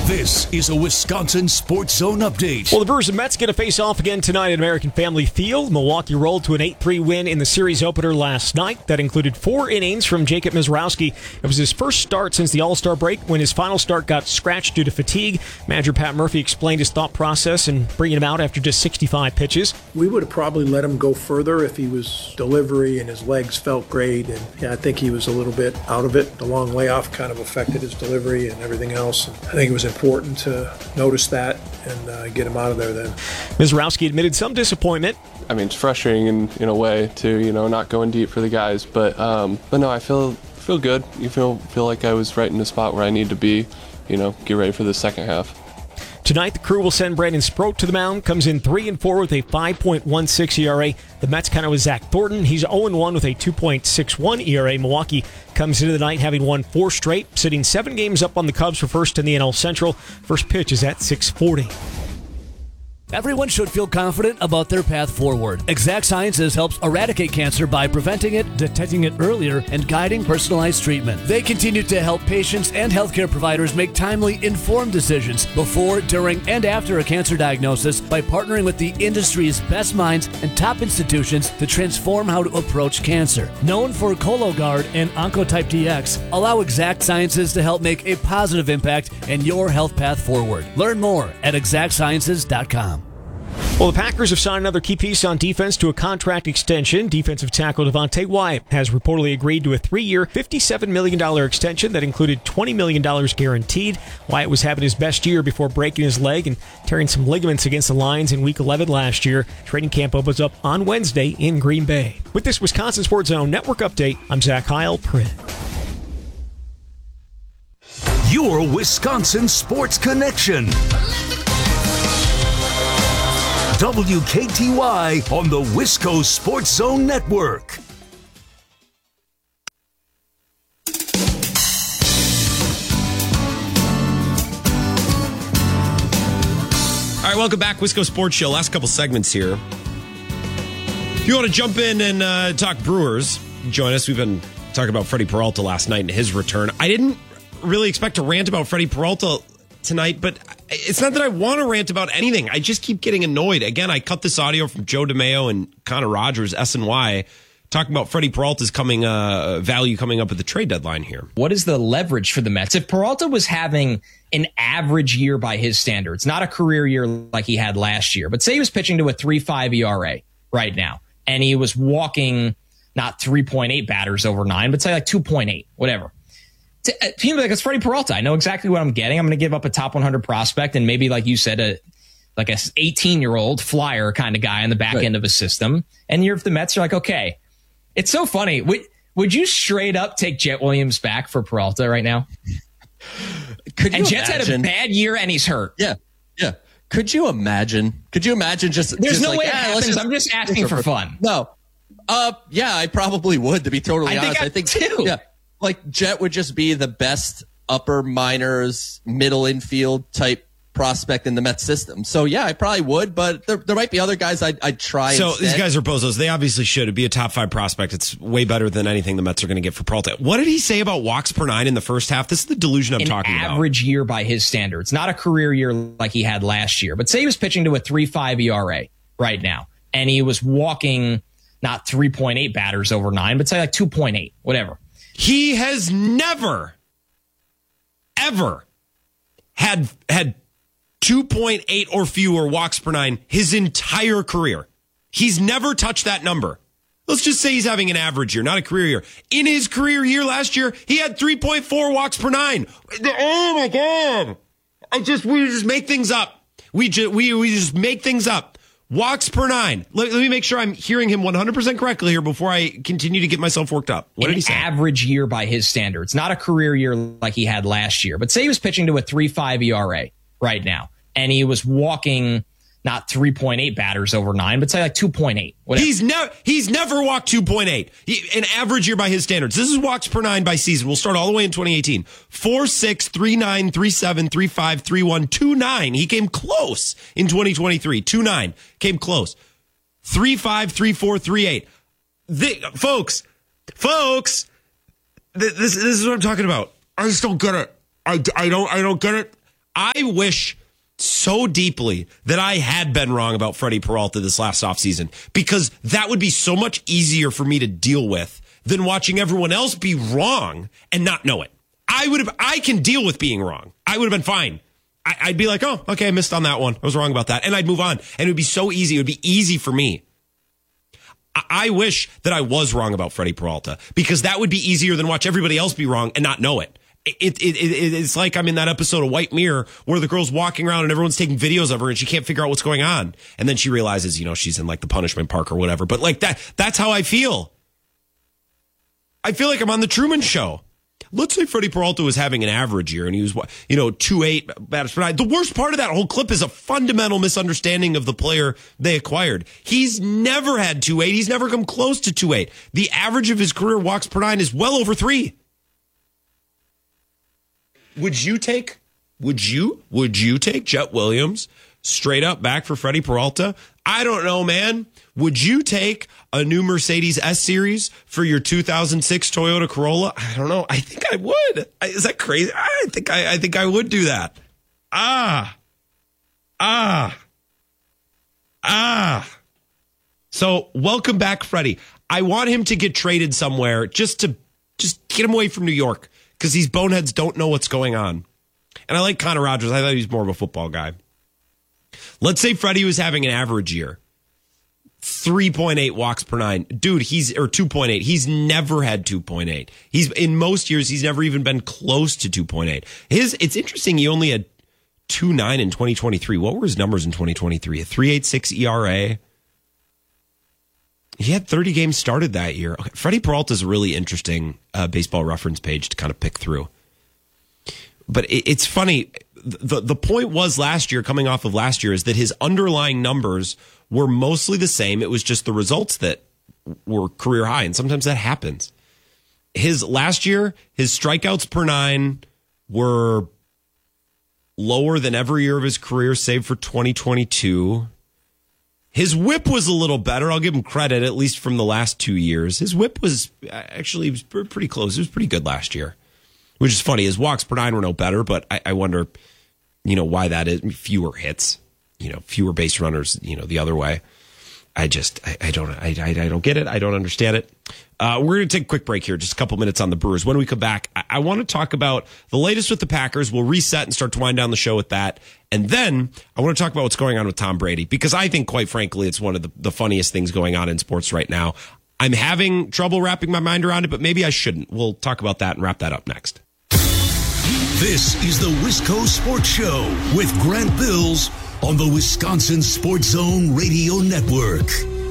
This is a Wisconsin Sports Zone update. Well, the Brewers and Mets going to face off again tonight at American Family Field. Milwaukee rolled to an 8-3 win in the series opener last night. That included 4 innings from Jacob Mizrowski. It was his first start since the All-Star break when his final start got scratched due to fatigue. Manager Pat Murphy explained his thought process in bringing him out after just 65 pitches. We would have probably let him go further if he was delivery and his legs felt great. And I think he was a little bit out of it. The long layoff kind of affected his delivery and everything else. And I think it was important to notice that and get him out of there then. Mizrowski admitted some disappointment. I mean, it's frustrating in a way to, not going deep for the guys, but no, I feel good. You feel like I was right in the spot where I need to be, get ready for the second half. Tonight, the Crew will send Brandon Sproat to the mound. Comes in 3-4 with a 5.16 ERA. The Mets kind of with Zach Thornton. He's 0-1 with a 2.61 ERA. Milwaukee comes into the night having won 4 straight, sitting 7 games up on the Cubs for first in the NL Central. First pitch is at 6:40. Everyone should feel confident about their path forward. Exact Sciences helps eradicate cancer by preventing it, detecting it earlier, and guiding personalized treatment. They continue to help patients and healthcare providers make timely, informed decisions before, during, and after a cancer diagnosis by partnering with the industry's best minds and top institutions to transform how to approach cancer. Known for Cologuard and Oncotype DX, allow Exact Sciences to help make a positive impact in your health path forward. Learn more at exactsciences.com. Well, the Packers have signed another key piece on defense to a contract extension. Defensive tackle Devontae Wyatt has reportedly agreed to a 3-year, $57 million extension that included $20 million guaranteed. Wyatt was having his best year before breaking his leg and tearing some ligaments against the Lions in Week 11 last year. Training camp opens up on Wednesday in Green Bay. With this Wisconsin Sports Zone Network update, I'm Zach Heil, Pritt. Your Wisconsin Sports Connection. WKTY on the Wisco Sports Zone Network. All right, welcome back, Wisco Sports Show. Last couple segments here. If you want to jump in and talk Brewers, join us. We've been talking about Freddie Peralta last night and his return. I didn't really expect to rant about Freddie Peralta tonight, but it's not that I want to rant about anything. I just keep getting annoyed. Again, I cut this audio from Joe DeMayo and Connor Rogers, SNY, talking about Freddie Peralta's value coming up at the trade deadline here. What is the leverage for the Mets? If Peralta was having an average year by his standards, not a career year like he had last year, but say he was pitching to a 3.5 ERA right now, and he was walking not 3.8 batters over 9, but say like 2.8, whatever. People like, it's Freddie Peralta. I know exactly what I'm getting. I'm going to give up a top 100 prospect and maybe, like you said, a 18-year-old flyer kind of guy on the back end of a system. And you're, if the Mets are like, okay, it's so funny. Would you straight up take Jet Williams back for Peralta right now? And Jet's had a bad year and he's hurt. Yeah. Could you imagine? Just there's no like, way it happens. I'm just asking for fun. No. Yeah, I probably would, to be totally honest. I think too. Yeah. Like Jet would just be the best upper minors, middle infield type prospect in the Mets system. So yeah, I probably would, but there might be other guys I'd try. So instead. These guys are bozos. They obviously should. It'd be a top 5 prospect. It's way better than anything the Mets are going to get for Peralta. What did he say about walks per 9 in the first half? This is the delusion I'm talking about. An average year by his standards, not a career year like he had last year, but say he was pitching to a 3.5 ERA right now, and he was walking not 3.8 batters over 9, but say like 2.8, whatever. He has never, ever had 2.8 or fewer walks per 9 his entire career. He's never touched that number. Let's just say he's having an average year, not a career year. In his career year last year, he had 3.4 walks per 9. Oh my God. We just make things up. We just make things up. Walks per 9. Let me make sure I'm hearing him 100% correctly here before I continue to get myself worked up. What did he say? An average year by his standards, not a career year like he had last year, but say he was pitching to a 3.5 ERA right now, and he was walking not 3.8 batters over 9, but say like 2.8. Whatever. He's never walked 2.8. An average year by his standards. This is walks per 9 by season. We'll start all the way in 2018. 4.6, 3.9, 3.7, 3.5, 3.1, 2.9. He came close in 2023. 2.9 came close. 3.5, 3.4, 3.8. Folks, this is what I'm talking about. I just don't get it. I don't get it. I wish so deeply that I had been wrong about Freddie Peralta this last offseason, because that would be so much easier for me to deal with than watching everyone else be wrong and not know it. I can deal with being wrong. I would have been fine. I'd be like, oh, okay, I missed on that one. I was wrong about that. And I'd move on. And it would be so easy. It would be easy for me. I wish that I was wrong about Freddie Peralta, because that would be easier than watch everybody else be wrong and not know it. It's like I'm in that episode of White Mirror where the girl's walking around and everyone's taking videos of her and she can't figure out what's going on. And then she realizes, she's in like the punishment park or whatever. But like that's how I feel. I feel like I'm on the Truman Show. Let's say Freddie Peralta was having an average year and he was, 2.8 batters per nine. The worst part of that whole clip is a fundamental misunderstanding of the player they acquired. He's never had 2.8. He's never come close to 2.8. The average of his career walks per nine is well over 3. Would you take Jet Williams straight up back for Freddie Peralta? I don't know, man. Would you take a new Mercedes S-Series for your 2006 Toyota Corolla? I don't know. I think I would. Is that crazy? I think I would do that. So welcome back, Freddie. I want him to get traded somewhere just get him away from New York, because these boneheads don't know what's going on. And I like Connor Rogers. I thought he was more of a football guy. Let's say Freddie was having an average year. 3.8 walks per nine. Dude, 2.8. He's never had 2.8. In most years, he's never even been close to 2.8. It's interesting. He only had 2.9 in 2023. What were his numbers in 2023? A 3.86 ERA. He had 30 games started that year. Okay, Freddie Peralta is a really interesting baseball reference page to kind of pick through. But it's funny. The point was coming off of last year, is that his underlying numbers were mostly the same. It was just the results that were career high, and sometimes that happens. Last year, his strikeouts per nine were lower than every year of his career, save for 2022. His whip was a little better. I'll give him credit, at least from the last 2 years. His whip was pretty close. It was pretty good last year, which is funny. His walks per nine were no better, but I wonder, why that is. Fewer hits, fewer base runners, the other way. I don't get it. I don't understand it. We're going to take a quick break here, just a couple minutes on the Brewers. When we come back, I want to talk about the latest with the Packers. We'll reset and start to wind down the show with that. And then I want to talk about what's going on with Tom Brady, because I think, quite frankly, it's one of the funniest things going on in sports right now. I'm having trouble wrapping my mind around it, but maybe I shouldn't. We'll talk about that and wrap that up next. This is the Wisco Sports Show with Grant Bills on the Wisconsin Sports Zone Radio Network.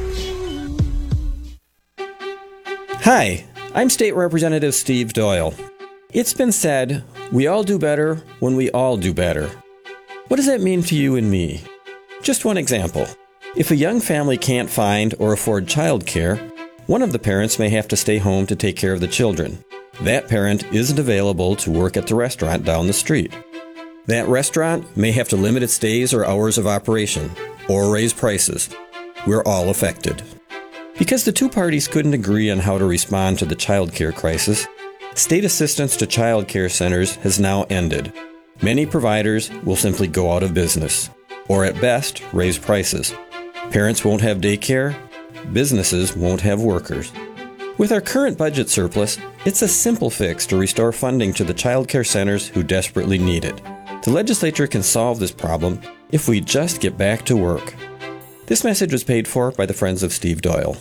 Hi, I'm State Representative Steve Doyle. It's been said, we all do better when we all do better. What does that mean to you and me? Just one example. If a young family can't find or afford childcare, one of the parents may have to stay home to take care of the children. That parent isn't available to work at the restaurant down the street. That restaurant may have to limit its days or hours of operation, or raise prices. We're all affected. Because the two parties couldn't agree on how to respond to the childcare crisis, state assistance to childcare centers has now ended. Many providers will simply go out of business, or at best, raise prices. Parents won't have daycare, businesses won't have workers. With our current budget surplus, it's a simple fix to restore funding to the childcare centers who desperately need it. The legislature can solve this problem if we just get back to work. This message was paid for by the Friends of Steve Doyle.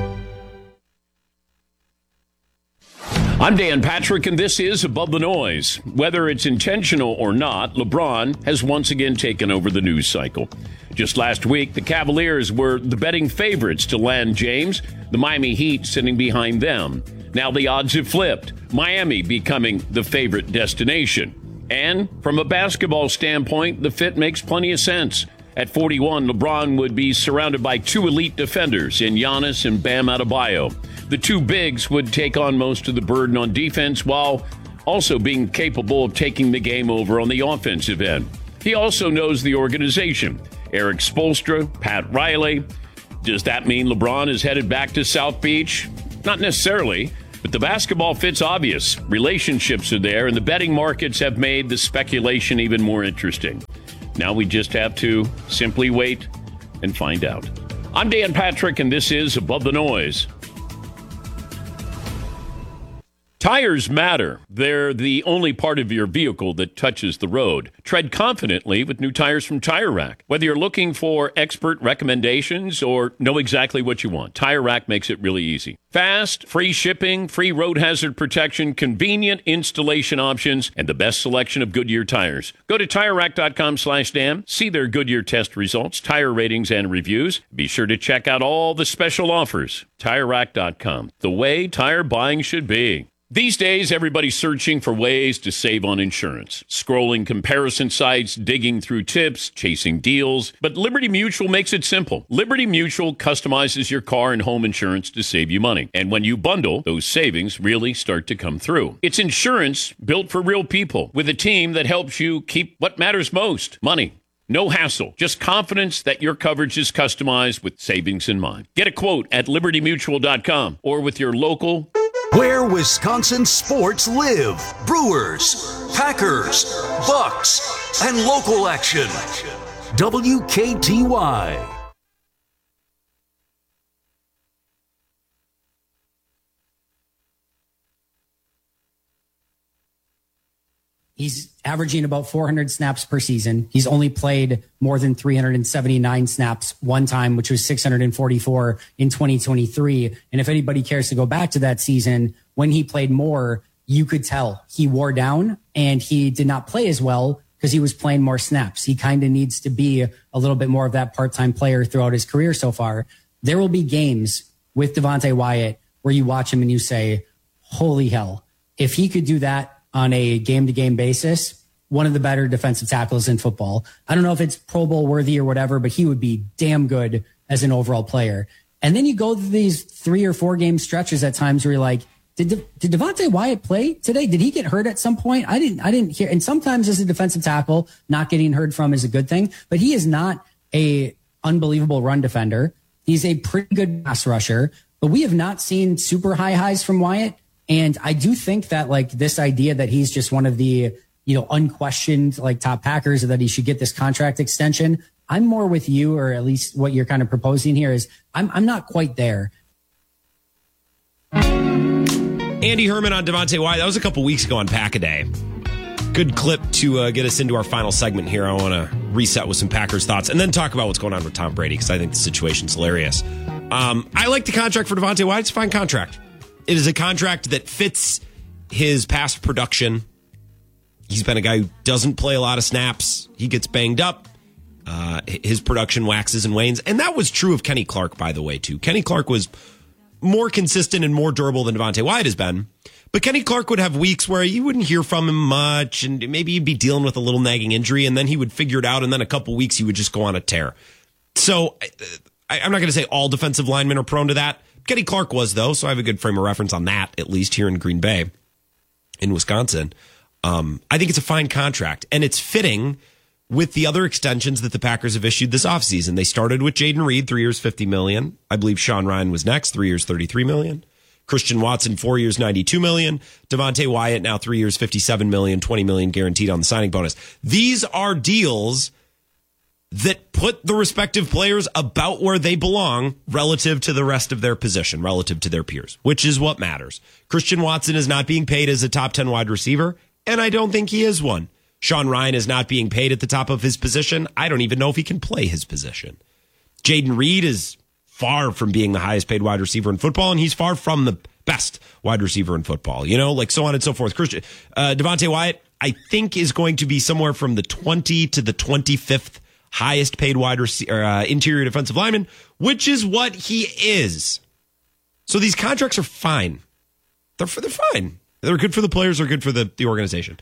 I'm Dan Patrick, and this is Above the Noise. Whether it's intentional or not, LeBron has once again taken over the news cycle. Just last week, the Cavaliers were the betting favorites to land James, the Miami Heat sitting behind them. Now the odds have flipped, Miami becoming the favorite destination. And from a basketball standpoint, the fit makes plenty of sense. At 41, LeBron would be surrounded by two elite defenders in Giannis and Bam Adebayo. The two bigs would take on most of the burden on defense while also being capable of taking the game over on the offensive end. He also knows the organization. Eric Spoelstra, Pat Riley. Does that mean LeBron is headed back to South Beach? Not necessarily. But the basketball fit's obvious. Relationships are there, and the betting markets have made the speculation even more interesting. Now we just have to simply wait and find out. I'm Dan Patrick, and this is Above the Noise. Tires matter. They're the only part of your vehicle that touches the road. Tread confidently with new tires from Tire Rack. Whether you're looking for expert recommendations or know exactly what you want, Tire Rack makes it really easy. Fast, free shipping, free road hazard protection, convenient installation options, and the best selection of Goodyear tires. Go to TireRack.com/Dan, see their Goodyear test results, tire ratings, and reviews. Be sure to check out all the special offers. TireRack.com, the way tire buying should be. These days, everybody's searching for ways to save on insurance. Scrolling comparison sites, digging through tips, chasing deals. But Liberty Mutual makes it simple. Liberty Mutual customizes your car and home insurance to save you money. And when you bundle, those savings really start to come through. It's insurance built for real people with a team that helps you keep what matters most, money. No hassle, just confidence that your coverage is customized with savings in mind. Get a quote at libertymutual.com or with your local... Where Wisconsin sports live. Brewers, Packers, Bucks, and local action. WKTY. He's averaging about 400 snaps per season. He's only played more than 379 snaps one time, which was 644 in 2023. And if anybody cares to go back to that season, when he played more, you could tell he wore down and he did not play as well because he was playing more snaps. He kind of needs to be a little bit more of that part-time player throughout his career so far. There will be games with Devonte Wyatt where you watch him and you say, holy hell, if he could do that on a game-to-game basis, one of the better defensive tackles in football. I don't know if it's Pro Bowl worthy or whatever, but he would be damn good as an overall player. And then you go through these 3 or 4 game stretches at times where you're like, did Devonte Wyatt play today? Did he get hurt at some point? I didn't hear. And sometimes as a defensive tackle, not getting heard from is a good thing, but he is not a unbelievable run defender. He's a pretty good pass rusher, but we have not seen super high highs from Wyatt. And I do think that like this idea that he's just one of the, unquestioned like top Packers or that he should get this contract extension. I'm more with you, or at least what you're kind of proposing here is I'm not quite there. Andy Herman on Devonte Wyatt. That was a couple weeks ago on Pack-A-Day. Good clip to get us into our final segment here. I want to reset with some Packers thoughts and then talk about what's going on with Tom Brady because I think the situation's hilarious. I like the contract for Devonte Wyatt. It's a fine contract. It is a contract that fits his past production. He's been a guy who doesn't play a lot of snaps. He gets banged up. His production waxes and wanes. And that was true of Kenny Clark, by the way, too. Kenny Clark was more consistent and more durable than Devonte Wyatt has been. But Kenny Clark would have weeks where you wouldn't hear from him much, and maybe he'd be dealing with a little nagging injury, and then he would figure it out, and then a couple weeks he would just go on a tear. So I'm not going to say all defensive linemen are prone to that. Kenny Clark was, though, so I have a good frame of reference on that, at least here in Green Bay, in Wisconsin. I think it's a fine contract, and it's fitting with the other extensions that the Packers have issued this offseason. They started with Jaden Reed, 3 years, $50 million. I believe Sean Ryan was next, 3 years, $33 million. Christian Watson, 4 years, $92 million. Devonte Wyatt, now 3 years, $57 million, $20 million guaranteed on the signing bonus. These are deals that put the respective players about where they belong relative to the rest of their position, relative to their peers, which is what matters. Christian Watson is not being paid as a top 10 wide receiver, and I don't think he is one. Sean Ryan is not being paid at the top of his position. I don't even know if he can play his position. Jaden Reed is far from being the highest paid wide receiver in football, and he's far from the best wide receiver in football, like so on and so forth. Devonte Wyatt, I think, is going to be somewhere from the 20 to the 25th highest paid wide receiver, interior defensive lineman, which is what he is. So these contracts are fine. They're fine. They're good for the players. They're good for the organization.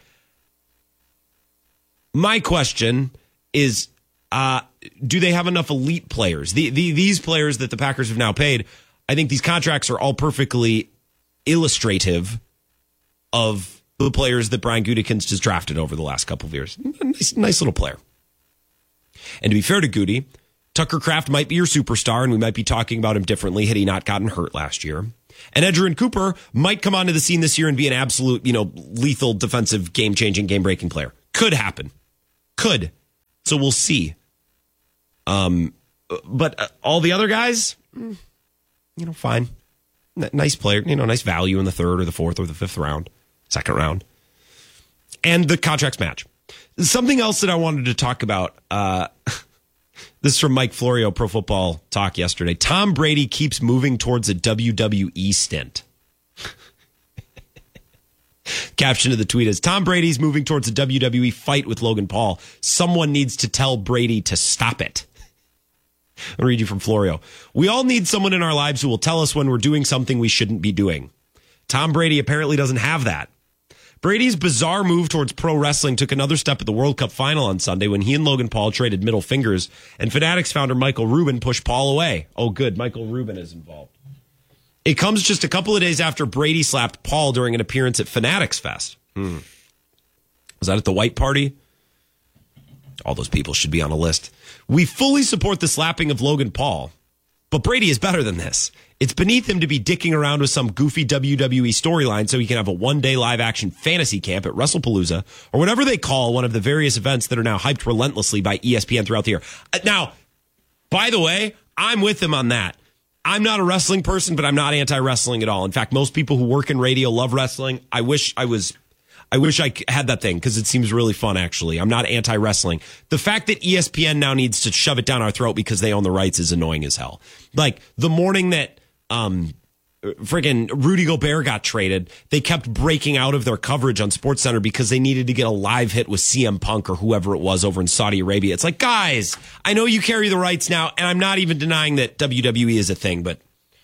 My question is, do they have enough elite players? These players that the Packers have now paid, I think these contracts are all perfectly illustrative of the players that Brian Gutekunst has drafted over the last couple of years. Nice little player. And to be fair to Goody, Tucker Kraft might be your superstar, and we might be talking about him differently had he not gotten hurt last year. And Edgerrin Cooper might come onto the scene this year and be an absolute, lethal defensive, game-changing, game-breaking player. Could happen. Could. So we'll see. But all the other guys, fine. Nice player, nice value in the third or the fourth or the fifth round, second round. And the contracts match. Something else that I wanted to talk about, this is from Mike Florio, Pro Football Talk yesterday. Tom Brady keeps moving towards a WWE stint. Caption of the tweet is, Tom Brady's moving towards a WWE fight with Logan Paul. Someone needs to tell Brady to stop it. I'll read you from Florio. We all need someone in our lives who will tell us when we're doing something we shouldn't be doing. Tom Brady apparently doesn't have that. Brady's bizarre move towards pro wrestling took another step at the World Cup final on Sunday when he and Logan Paul traded middle fingers, and Fanatics founder Michael Rubin pushed Paul away. Oh, good. Michael Rubin is involved. It comes just a couple of days after Brady slapped Paul during an appearance at Fanatics Fest. Was that at the White Party? All those people should be on a list. We fully support the slapping of Logan Paul, but Brady is better than this. It's beneath him to be dicking around with some goofy WWE storyline so he can have a one-day live-action fantasy camp at WrestlePalooza or whatever they call one of the various events that are now hyped relentlessly by ESPN throughout the year. Now, by the way, I'm with him on that. I'm not a wrestling person, but I'm not anti-wrestling at all. In fact, most people who work in radio love wrestling. I wish I had that thing because it seems really fun, actually. I'm not anti-wrestling. The fact that ESPN now needs to shove it down our throat because they own the rights is annoying as hell. Like the morning that friggin' Rudy Gobert got traded, they kept breaking out of their coverage on SportsCenter because they needed to get a live hit with CM Punk or whoever it was over in Saudi Arabia. It's like, guys, I know you carry the rights now, and I'm not even denying that WWE is a thing, but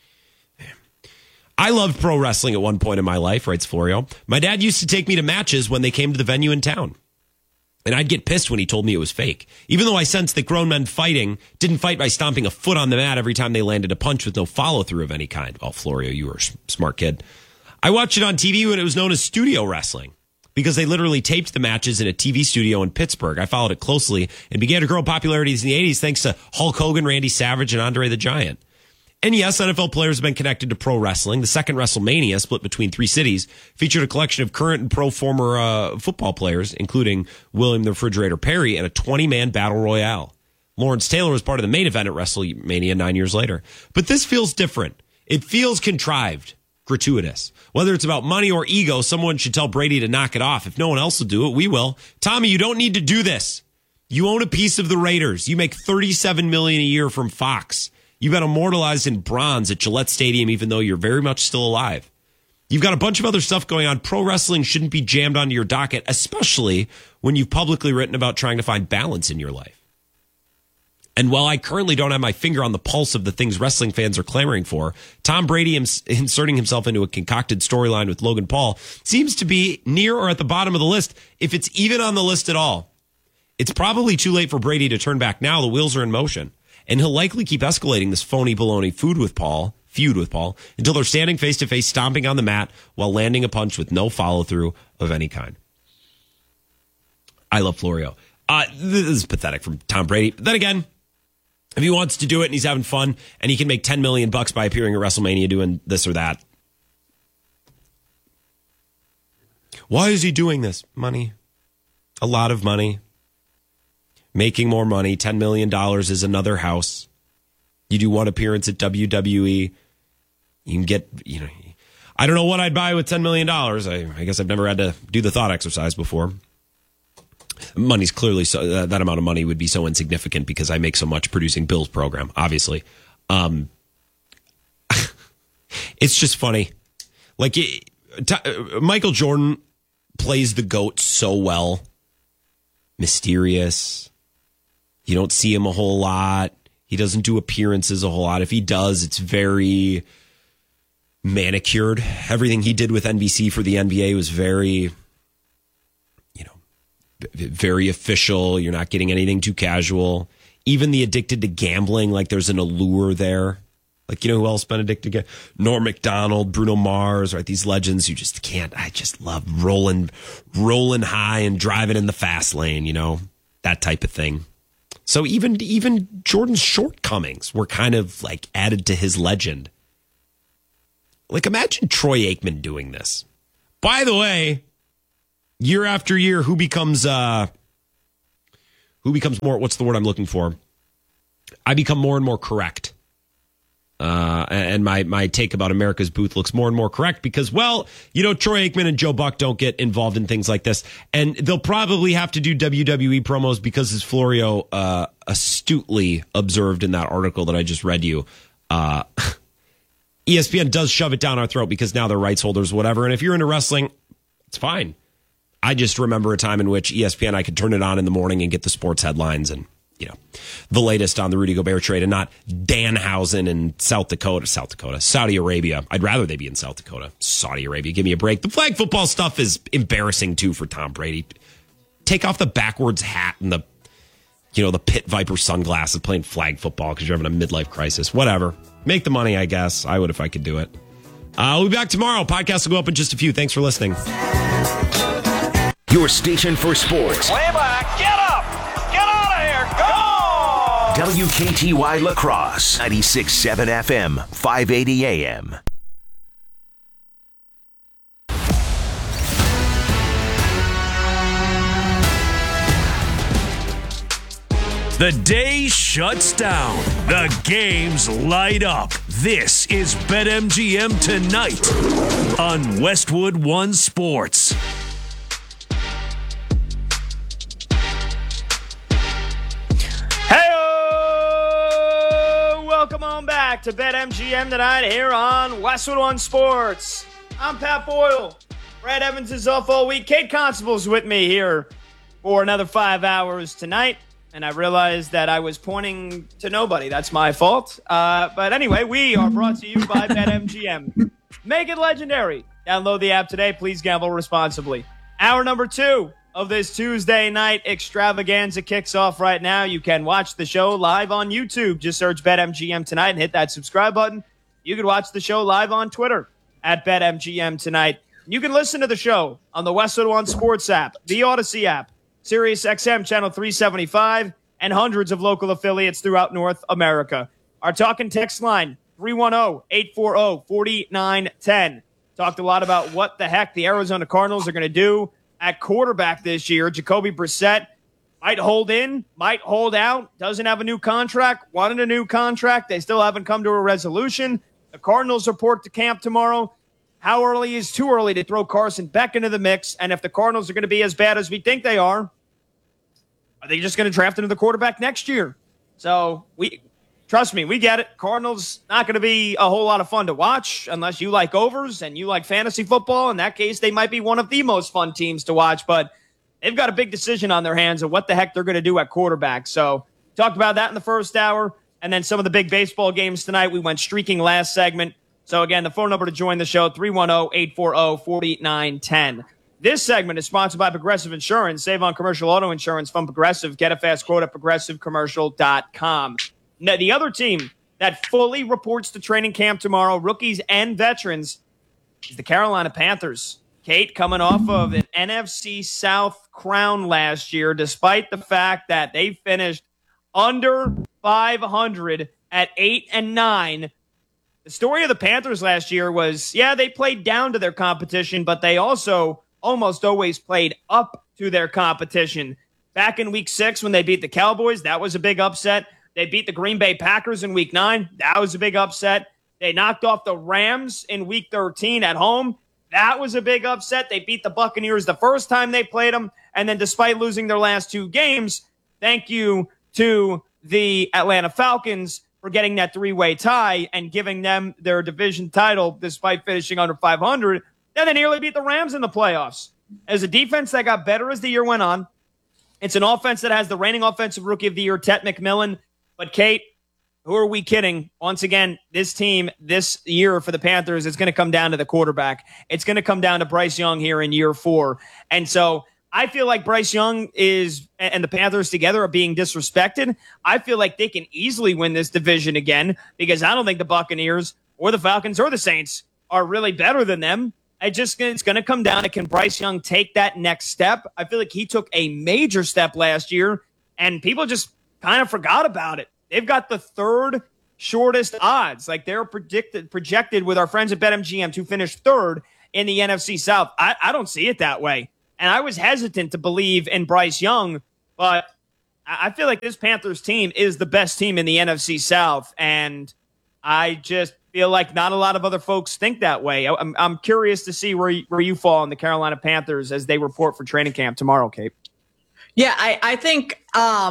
I loved pro wrestling at one point in my life, writes Florio. My dad used to take me to matches when they came to the venue in town. And I'd get pissed when he told me it was fake. Even though I sensed that grown men didn't fight by stomping a foot on the mat every time they landed a punch with no follow-through of any kind. Well, Florio, you were a smart kid. I watched it on TV when it was known as studio wrestling because they literally taped the matches in a TV studio in Pittsburgh. I followed it closely and began to grow in popularity in the 80s thanks to Hulk Hogan, Randy Savage, and Andre the Giant. And yes, NFL players have been connected to pro wrestling. The second WrestleMania, split between 3 cities, featured a collection of current and pro former football players, including William the Refrigerator Perry, and a 20-man battle royale. Lawrence Taylor was part of the main event at WrestleMania 9 years later. But this feels different. It feels contrived, gratuitous. Whether it's about money or ego, someone should tell Brady to knock it off. If no one else will do it, we will. Tommy, you don't need to do this. You own a piece of the Raiders. You make $37 million a year from Fox. You've been immortalized in bronze at Gillette Stadium, even though you're very much still alive. You've got a bunch of other stuff going on. Pro wrestling shouldn't be jammed onto your docket, especially when you've publicly written about trying to find balance in your life. And while I currently don't have my finger on the pulse of the things wrestling fans are clamoring for, Tom Brady inserting himself into a concocted storyline with Logan Paul seems to be near or at the bottom of the list, if it's even on the list at all. It's probably too late for Brady to turn back now. The wheels are in motion. And he'll likely keep escalating this phony baloney feud with Paul until they're standing face to face, stomping on the mat while landing a punch with no follow through of any kind. I love Florio. This is pathetic from Tom Brady. But then again, if he wants to do it and he's having fun and he can make $10 million by appearing at WrestleMania doing this or that. Why is he doing this? Money. A lot of money. Making more money, $10 million is another house. You do one appearance at WWE, you can get, I don't know what I'd buy with $10 million. I guess I've never had to do the thought exercise before. Money's clearly, that amount of money would be so insignificant because I make so much producing Bill's program, obviously. It's just funny. Like, Michael Jordan plays the GOAT so well. Mysterious. You don't see him a whole lot. He doesn't do appearances a whole lot. If he does, it's very manicured. Everything he did with NBC for the NBA was very, very official. You're not getting anything too casual. Even the addicted to gambling, like there's an allure there. Like, who else been addicted to Norm Macdonald, Bruno Mars, right? These legends you just can't. I just love rolling high and driving in the fast lane, that type of thing. So even Jordan's shortcomings were kind of like added to his legend. Like, imagine Troy Aikman doing this. By the way, year after year, who becomes more, what's the word I'm looking for? I become more and more correct. And my take about America's Booth looks more and more correct because, well, Troy Aikman and Joe Buck don't get involved in things like this. And they'll probably have to do WWE promos because, as Florio astutely observed in that article that I just read you, ESPN does shove it down our throat because now they're rights holders, whatever. And if you're into wrestling, it's fine. I just remember a time in which ESPN, I could turn it on in the morning and get the sports headlines and, the latest on the Rudy Gobert trade, and not Danhausen in Saudi Arabia. I'd rather they be in South Dakota. Saudi Arabia, give me a break. The flag football stuff is embarrassing too for Tom Brady. Take off the backwards hat and the Pit Viper sunglasses playing flag football because you're having a midlife crisis. Whatever. Make the money, I guess. I would if I could do it. We'll be back tomorrow. Podcast will go up in just a few. Thanks for listening. Your station for sports. Way back. Get up. Get out of here. Go! WKTY La Crosse, 96.7 FM, 580 AM. The day shuts down. The games light up. This is BetMGM Tonight on Westwood One Sports. Welcome on back to BetMGM Tonight here on Westwood One Sports. I'm Pat Boyle. Brad Evans is off all week. Kate Constable's with me here for another 5 hours tonight. And I realized that I was pointing to nobody. That's my fault. But anyway, we are brought to you by BetMGM. Make it legendary. Download the app today. Please gamble responsibly. Hour number 2 of this Tuesday night extravaganza kicks off right now. You can watch the show live on YouTube. Just search BetMGM Tonight and hit that subscribe button. You can watch the show live on Twitter at BetMGM Tonight. You can listen to the show on the Westwood One Sports app, the Odyssey app, Sirius XM Channel 375, and hundreds of local affiliates throughout North America. Our talk and text line, 310-840-4910. Talked a lot about what the heck the Arizona Cardinals are going to do at quarterback this year. Jacoby Brissett might hold in, might hold out, doesn't have a new contract, wanted a new contract. They still haven't come to a resolution. The Cardinals report to camp tomorrow. How early is too early to throw Carson back into the mix? And if the Cardinals are going to be as bad as we think they are they just going to draft another quarterback next year? So trust me, we get it. Cardinals not going to be a whole lot of fun to watch unless you like overs and you like fantasy football. In that case, they might be one of the most fun teams to watch, but they've got a big decision on their hands of what the heck they're going to do at quarterback. So talked about that in the first hour, and then some of the big baseball games tonight. We went streaking last segment. So again, the phone number to join the show, 310-840-4910. This segment is sponsored by Progressive Insurance. Save on commercial auto insurance from Progressive. Get a fast quote at progressivecommercial.com. Now, the other team that fully reports to training camp tomorrow, rookies and veterans, is the Carolina Panthers. Kate, coming off of an NFC South crown last year, despite the fact that they finished under 500 at 8-9. The story of the Panthers last year was, they played down to their competition, but they also almost always played up to their competition. Back in Week 6 when they beat the Cowboys, that was a big upset. They beat the Green Bay Packers in Week 9. That was a big upset. They knocked off the Rams in Week 13 at home. That was a big upset. They beat the Buccaneers the first time they played them. And then despite losing their last 2 games, thank you to the Atlanta Falcons for getting that 3-way tie and giving them their division title despite finishing under 500. Then they nearly beat the Rams in the playoffs. As a defense that got better as the year went on, it's an offense that has the reigning offensive rookie of the year, Ted McMillan. But Kate, who are we kidding? Once again, this team this year for the Panthers is going to come down to the quarterback. It's going to come down to Bryce Young here in year 4. And so I feel like Bryce Young and the Panthers together are being disrespected. I feel like they can easily win this division again because I don't think the Buccaneers or the Falcons or the Saints are really better than them. It's going to come down to, can Bryce Young take that next step? I feel like he took a major step last year, and people just kind of forgot about it. They've got the third shortest odds. Like they're projected with our friends at BetMGM to finish third in the NFC South. I don't see it that way. And I was hesitant to believe in Bryce Young, but I feel like this Panthers team is the best team in the NFC South. And I just feel like not a lot of other folks think that way. I'm curious to see where you fall on the Carolina Panthers as they report for training camp tomorrow, Kate. Yeah, I think,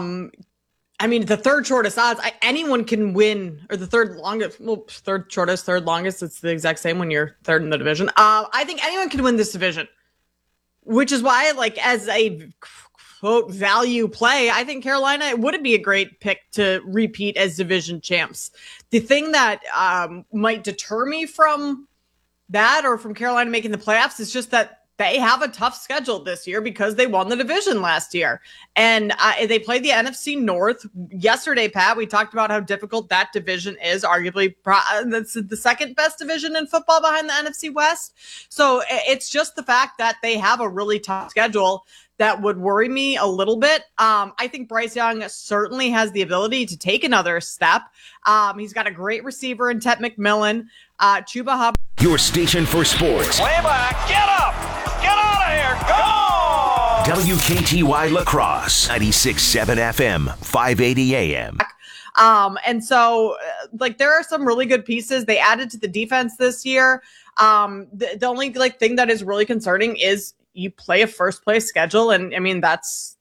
the third shortest odds, anyone can win, or the third longest, third shortest, third longest. It's the exact same when you're third in the division. I think anyone can win this division, which is why, as a quote value play, I think Carolina would be a great pick to repeat as division champs. The thing that might deter me from that or from Carolina making the playoffs is just that they have a tough schedule this year because they won the division last year. And they played the NFC North. Yesterday, Pat, we talked about how difficult that division is, arguably that's the second best division in football behind the NFC West. So it's just the fact that they have a really tough schedule that would worry me a little bit. I think Bryce Young certainly has the ability to take another step. He's got a great receiver in Tet McMillan. Chuba Hubbard. Your station for sports. Way back. Get up. Get out of here. Go. WKTY La Crosse, 96.7 FM, 580 AM. And so, there are some really good pieces they added to the defense this year. The only thing that is really concerning is you play a first place schedule. And that's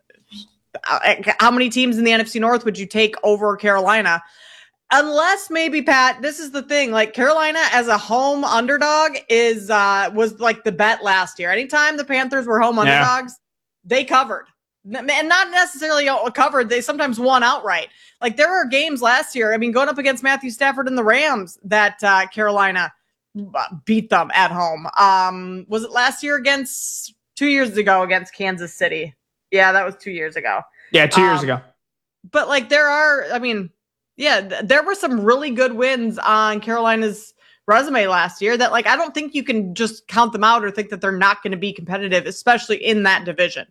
how many teams in the NFC North would you take over Carolina? Unless maybe, Pat, this is the thing, Carolina as a home underdog was the bet last year. Anytime the Panthers were home underdogs, they covered. And not necessarily covered, they sometimes won outright. There were games last year, going up against Matthew Stafford and the Rams, that Carolina beat them at home. Was it last year 2 years ago against Kansas City? Yeah, that was 2 years ago. Yeah, 2 years ago. But there were some really good wins on Carolina's resume last year that I don't think you can just count them out or think that they're not going to be competitive, especially in that division.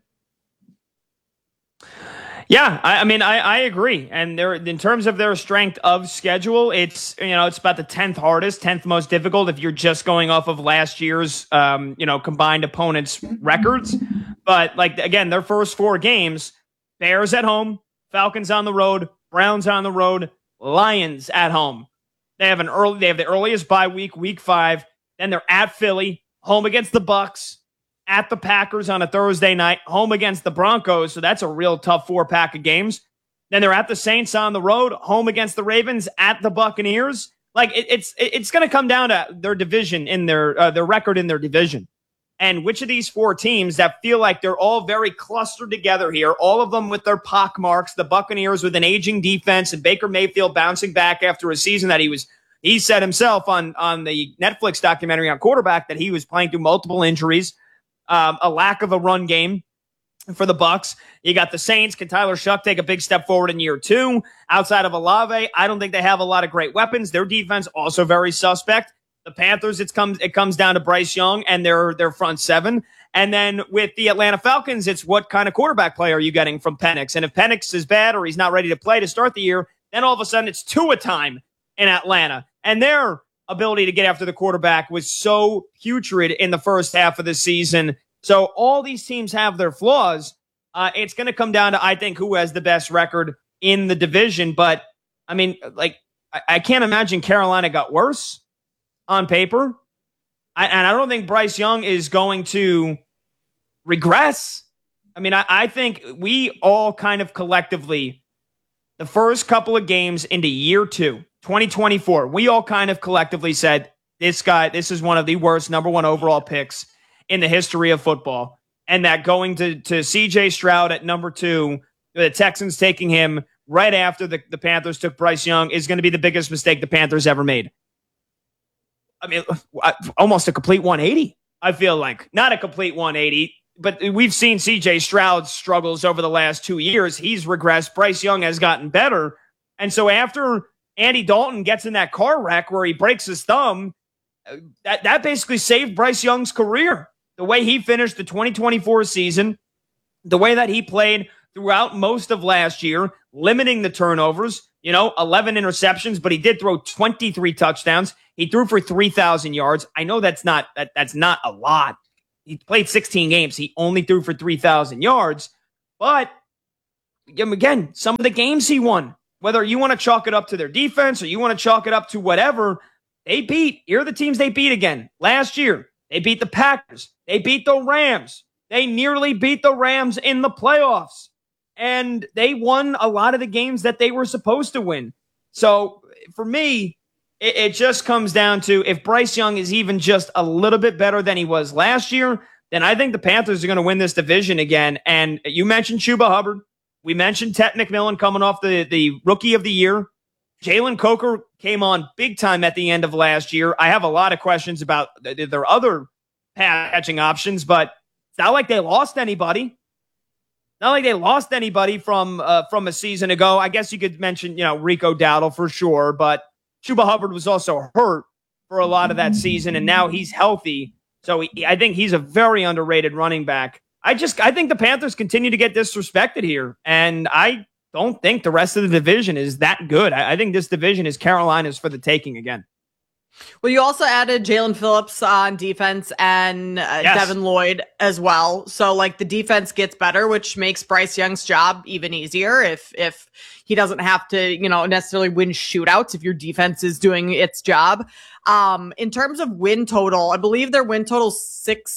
Yeah, I agree. And in terms of their strength of schedule, it's about the 10th hardest, 10th most difficult if you're just going off of last year's, combined opponents' records. But again, their first four games, Bears at home, Falcons on the road, Browns on the road, Lions at home. They have the earliest bye week, week 5. Then they're at Philly, home against the Bucks, at the Packers on a Thursday night, home against the Broncos. So that's a real tough 4-pack of games. Then they're at the Saints on the road, home against the Ravens, at the Buccaneers. It's going to come down to their division in their record in their division. And which of these four teams that feel like they're all very clustered together here, all of them with their pock marks, the Buccaneers with an aging defense and Baker Mayfield bouncing back after a season that he said himself on the Netflix documentary on quarterback that he was playing through multiple injuries, a lack of a run game for the Bucs. You got the Saints. Can Tyler Shuck take a big step forward in year 2? Outside of Olave, I don't think they have a lot of great weapons. Their defense also very suspect. The Panthers, it comes down to Bryce Young and their front seven. And then with the Atlanta Falcons, it's what kind of quarterback play are you getting from Penix? And if Penix is bad or he's not ready to play to start the year, then all of a sudden it's Tua time in Atlanta. And their ability to get after the quarterback was so putrid in the first half of the season. So all these teams have their flaws. It's going to come down to, I think, who has the best record in the division. But, I can't imagine Carolina got worse on paper. And I don't think Bryce Young is going to regress. I think we all kind of collectively, the first couple of games into year 2, 2024, we all kind of collectively said, this is one of the worst number 1 overall picks in the history of football. And that going to CJ Stroud at number 2, the Texans taking him right after the Panthers took Bryce Young is going to be the biggest mistake the Panthers ever made. Almost a complete 180, I feel like. Not a complete 180, but we've seen CJ Stroud's struggles over the last 2 years. He's regressed. Bryce Young has gotten better. And so after Andy Dalton gets in that car wreck where he breaks his thumb, that basically saved Bryce Young's career. The way he finished the 2024 season, the way that he played throughout most of last year, limiting the turnovers, 11 interceptions, but he did throw 23 touchdowns. He threw for 3,000 yards. I know that's not a lot. He played 16 games. He only threw for 3,000 yards. But again, some of the games he won, whether you want to chalk it up to their defense or you want to chalk it up to whatever, here are the teams they beat again. Last year, they beat the Packers. They beat the Rams. They nearly beat the Rams in the playoffs. And they won a lot of the games that they were supposed to win. So for me, it just comes down to if Bryce Young is even just a little bit better than he was last year, then I think the Panthers are going to win this division again. And you mentioned Chuba Hubbard. We mentioned Ted McMillan coming off the Rookie of the Year. Jalen Coker came on big time at the end of last year. I have a lot of questions about their other catching options, but it's not like they lost anybody. Not like they lost anybody from a season ago. I guess you could mention, Rico Dowdle for sure, but Chuba Hubbard was also hurt for a lot of that season, and now he's healthy. So I think he's a very underrated running back. I think the Panthers continue to get disrespected here, and I don't think the rest of the division is that good. I think this division is Carolina's for the taking again. Well, you also added Jalen Phillips on defense and Devin Lloyd as well. So, the defense gets better, which makes Bryce Young's job even easier if he doesn't have to, necessarily win shootouts if your defense is doing its job. In terms of win total, I believe their win total is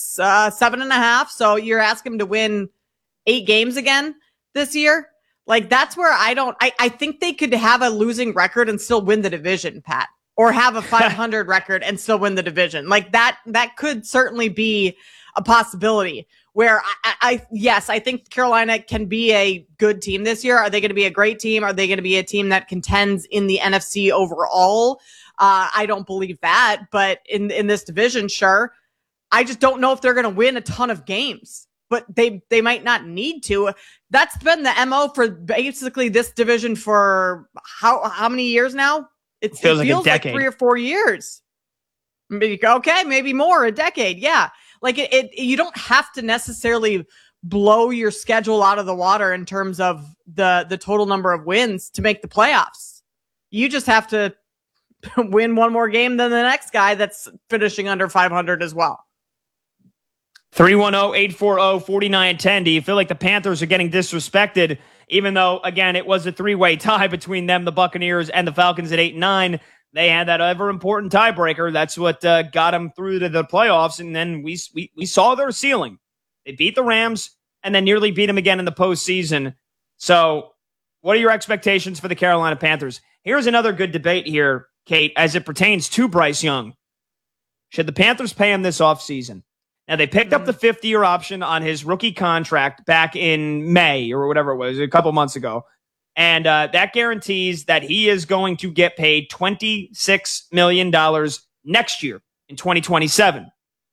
7.5. So you're asking him to win 8 games again this year. That's where I think they could have a losing record and still win the division, Pat. Or have a 500 record and still win the division. That could certainly be a possibility where I think Carolina can be a good team this year. Are they going to be a great team? Are they going to be a team that contends in the NFC overall? I don't believe that, but in this division, sure. I just don't know if they're going to win a ton of games, but they might not need to. That's been the MO for basically this division for how many years now? It feels like a decade. 3 or 4 years. Maybe more, a decade. Yeah. You don't have to necessarily blow your schedule out of the water in terms of the total number of wins to make the playoffs. You just have to win one more game than the next guy that's finishing under 500 as well. 310-840-4910. Do you feel like the Panthers are getting disrespected, even though, again, it was a 3-way tie between them, the Buccaneers, and the Falcons at 8-9? They had that ever-important tiebreaker. That's what got them through to the playoffs, and then we saw their ceiling. They beat the Rams and then nearly beat them again in the postseason. So what are your expectations for the Carolina Panthers? Here's another good debate here, Kate, as it pertains to Bryce Young. Should the Panthers pay him this offseason? Now, they picked up the 50-year option on his rookie contract back in May or whatever it was, a couple months ago. And that guarantees that he is going to get paid $26 million next year in 2027.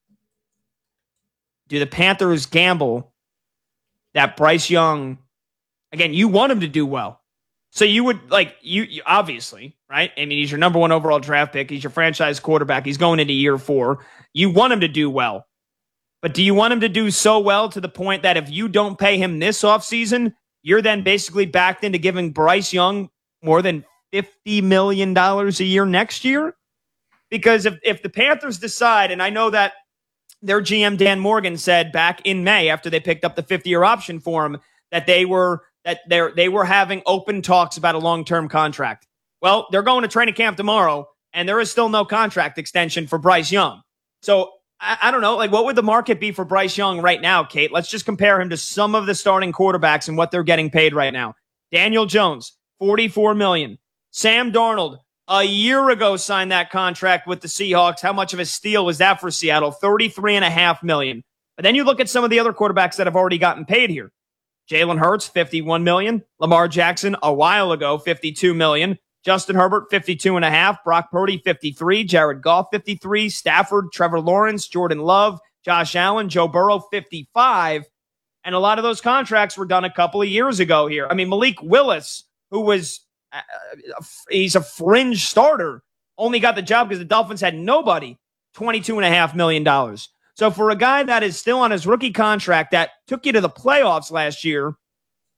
Do the Panthers gamble that Bryce Young, again, you want him to do well. So you would, you obviously, right? I mean, he's your number 1 overall draft pick. He's your franchise quarterback. He's going into year 4. You want him to do well. But do you want him to do so well to the point that if you don't pay him this offseason, you're then basically backed into giving Bryce Young more than $50 million a year next year? Because if the Panthers decide, and I know that their GM Dan Morgan said back in May after they picked up the 50-year option for him that they were having open talks about a long-term contract. Well, they're going to training camp tomorrow, and there is still no contract extension for Bryce Young. So I don't know, what would the market be for Bryce Young right now, Kate? Let's just compare him to some of the starting quarterbacks and what they're getting paid right now. Daniel Jones, $44 million. Sam Darnold, a year ago signed that contract with the Seahawks. How much of a steal was that for Seattle? $33.5 million. But then you look at some of the other quarterbacks that have already gotten paid here. Jalen Hurts, $51 million. Lamar Jackson, a while ago, $52 million. Justin Herbert, 52.5. Brock Purdy, 53. Jared Goff, 53. Stafford, Trevor Lawrence, Jordan Love, Josh Allen, Joe Burrow, 55. And a lot of those contracts were done a couple of years ago here. I mean, Malik Willis, who was, he's a fringe starter, only got the job because the Dolphins had nobody, $22.5 million. So for a guy that is still on his rookie contract that took you to the playoffs last year,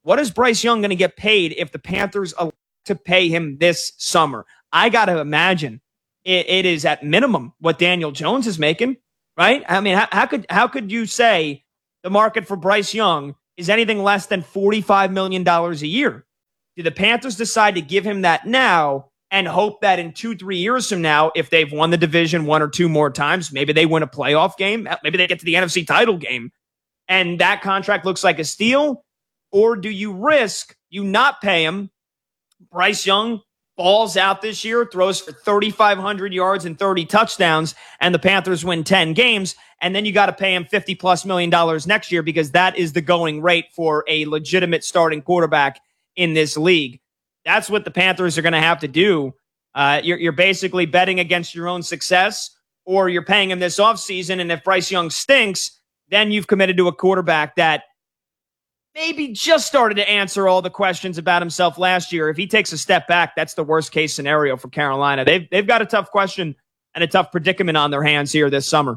what is Bryce Young going to get paid if the Panthers elect to pay him this summer? I got to imagine it is at minimum what Daniel Jones is making, right? I mean, how could you say the market for Bryce Young is anything less than $45 million a year? Do the Panthers decide to give him that now and hope that in 2-3 years from now, if they've won the division one or two more times, maybe they win a playoff game, maybe they get to the NFC title game, and that contract looks like a steal? Or do you risk you not pay him? Bryce Young balls out this year, throws for 3,500 yards and 30 touchdowns, and the Panthers win 10 games, and then you got to pay him $50+ million next year because that is the going rate for a legitimate starting quarterback in this league. That's what the Panthers are going to have to do. You're basically betting against your own success, or you're paying him this offseason, and if Bryce Young stinks, then you've committed to a quarterback that maybe just started to answer all the questions about himself last year. If he takes a step back, that's the worst case scenario for Carolina. They've got a tough question and a tough predicament on their hands here this summer.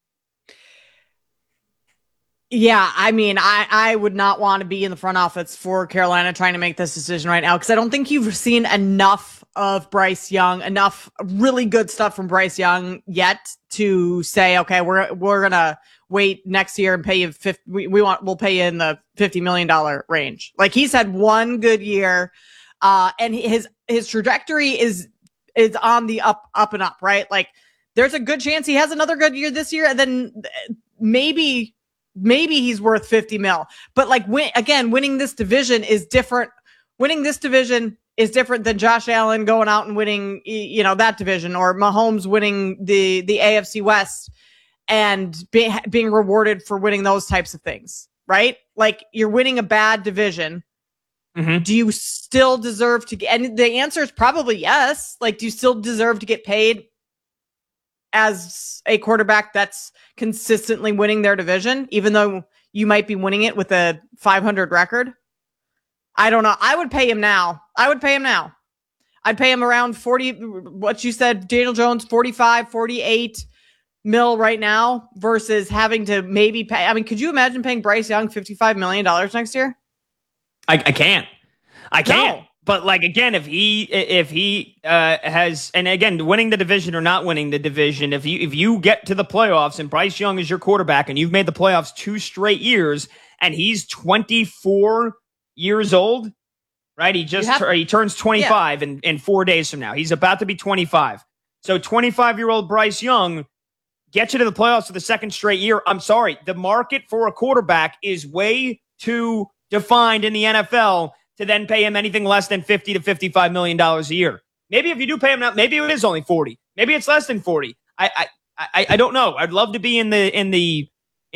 Yeah, I mean, I would not want to be in the front office for Carolina trying to make this decision right now because I don't think you've seen enough of Bryce Young, enough really good stuff from Bryce Young yet to say, okay, we're gonna wait next year and pay you we'll pay you in the $50 million range. Like, he's had one good year, and his trajectory is on the up and up, right? Like, there's a good chance he has another good year this year, and then maybe he's worth 50 mil. But like, winning this division is different. Winning this division is different than Josh Allen going out and winning, that division, or Mahomes winning the AFC West and being rewarded for winning those types of things, right? Like, you're winning a bad division. Mm-hmm. Do you still deserve to get, and the answer is probably yes. Like, do you still deserve to get paid as a quarterback that's consistently winning their division, even though you might be winning it with a 500 record? I don't know. I would pay him now. I'd pay him around 40, what you said, Daniel Jones, 45, 48 mil right now versus having to maybe pay. I mean, could you imagine paying Bryce Young $55 million next year? I can't. No. But like, again, if he has, and again, winning the division or not winning the division, if you get to the playoffs and Bryce Young is your quarterback and you've made the playoffs 2 straight years and he's 24 years old, right? He turns 25 in 4 days from now. He's about to be 25. So 25-year-old Bryce Young gets you to the playoffs for the 2nd straight year. I'm sorry, the market for a quarterback is way too defined in the NFL to then pay him anything less than $50 to $55 million a year. Maybe if you do pay him now, maybe it is only 40. Maybe it's less than 40. I don't know. I'd love to be in the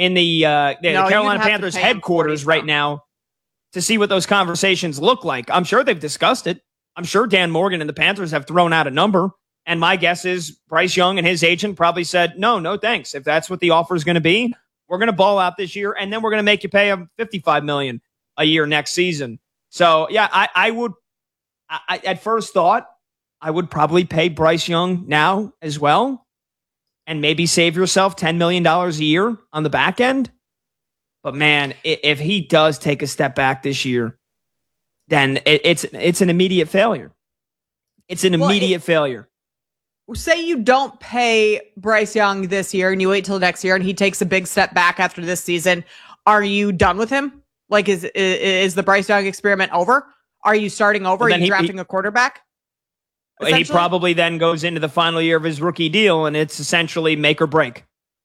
Carolina Panthers headquarters right now to see what those conversations look like. I'm sure they've discussed it. I'm sure Dan Morgan and the Panthers have thrown out a number. And my guess is Bryce Young and his agent probably said, no, thanks. If that's what the offer is going to be, we're going to ball out this year, and then we're going to make you pay him $55 million a year next season. So, yeah, I would, at first thought, I would probably pay Bryce Young now as well and maybe save yourself $10 million a year on the back end. But, man, if he does take a step back this year, then it's an immediate failure. It's an immediate failure. Say you don't pay Bryce Young this year and you wait till next year and he takes a big step back after this season. Are you done with him? Like, is the Bryce Young experiment over? Are you starting over? Are you drafting a quarterback? He probably then goes into the final year of his rookie deal, and it's essentially make or break.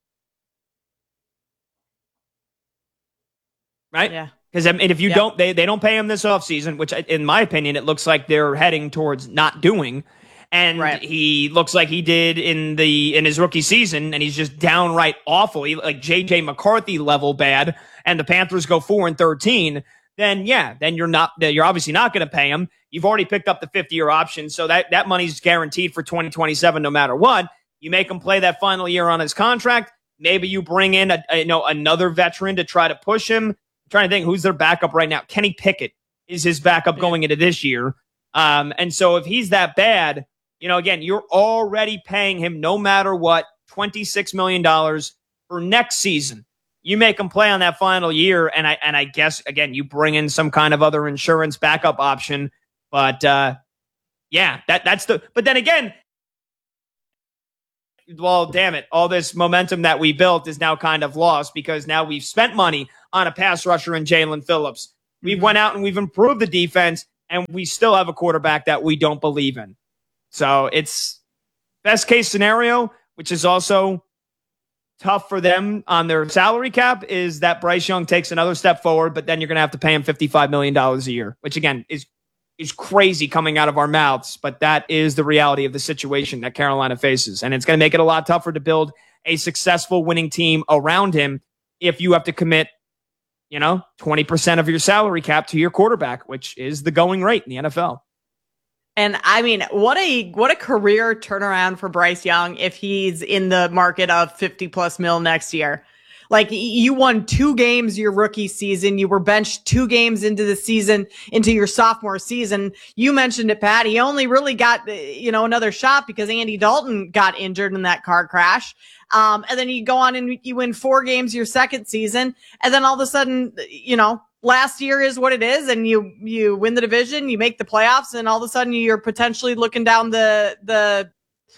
Right? Yeah. Because if you don't, they don't pay him this offseason, which in my opinion, it looks like they're heading towards not doing. And he looks like he did in his rookie season, and he's just downright awful. Like J.J. McCarthy level bad, and the Panthers go 4-13. Then you're obviously not going to pay him. You've already picked up the 50-year option, so that money's guaranteed for 2027 no matter what. You make him play that final year on his contract. Maybe you bring in another veteran to try to push him. I'm trying to think who's their backup right now. Kenny Pickett is his backup going into this year. And so if he's that bad, again, you're already paying him no matter what, $26 million for next season. you make him play on that final year, and I guess again you bring in some kind of other insurance backup option. But yeah, that's the. But then again, well, damn it, all this momentum that we built is now kind of lost because now we've spent money on a pass rusher in Jalen Phillips. We've went out and we've improved the defense, and we still have a quarterback that we don't believe in. So it's best case scenario, which is also tough for them on their salary cap, is that Bryce Young takes another step forward, but then you're going to have to pay him $55 million a year, which again is crazy coming out of our mouths, but that is the reality of the situation that Carolina faces. And it's going to make it a lot tougher to build a successful winning team around him if you have to commit, 20% of your salary cap to your quarterback, which is the going rate in the NFL. And I mean, what a career turnaround for Bryce Young if he's in the market of 50 plus mil next year. Like, you won 2 games your rookie season. You were benched 2 games into the season, into your sophomore season. You mentioned it, Pat. He only really got, another shot because Andy Dalton got injured in that car crash. And then you go on and you win 4 games your second season. And then all of a sudden, last year is what it is. And you win the division, you make the playoffs, and all of a sudden you're potentially looking down the